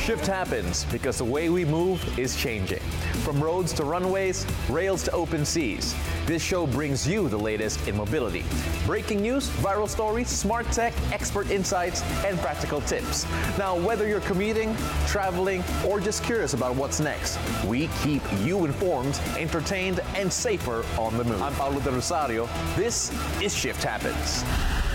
Shift happens because the way we move is changing. From roads to runways, rails to open seas, this show brings you the latest in mobility. Breaking news, viral stories, smart tech, expert insights, and practical tips. Now, whether you're commuting, traveling, or just curious about what's next, we keep you informed, entertained, and safer on the move. I'm Paulo de Rosario. This is Shift Happens.